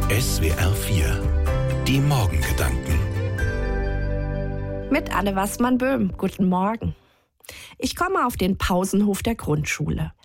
SWR 4, die Morgengedanken. Mit Anne Wassmann-Böhm. Guten Morgen. Ich komme auf den Pausenhof der Grundschule.